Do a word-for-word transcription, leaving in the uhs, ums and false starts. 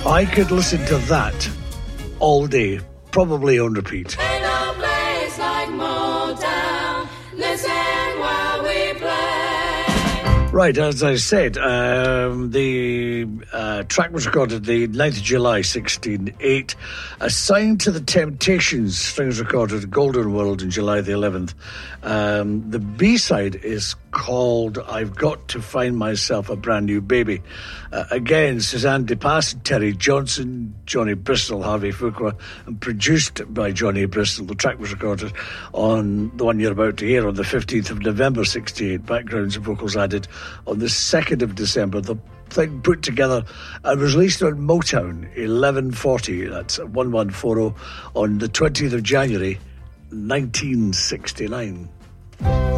I could listen to that all day, probably on repeat. Ain't no place like Motown. Listen while we play. Right, as I said, um, the uh, track was recorded the ninth of July, sixteen oh eight. Assigned to the Temptations, strings recorded Golden World in July the eleventh. Um, the B-side is called I've Got to Find Myself a Brand New Baby. Uh, again, Suzanne DePass, Terry Johnson, Johnny Bristol, Harvey Fuqua, and produced by Johnny Bristol. The track was recorded on the one you're about to hear on the fifteenth of November, sixty-eight. Backgrounds and vocals added on the second of December. The thing put together and was released on Motown, eleven forty, that's eleven forty, on the twentieth of January, nineteen sixty-nine.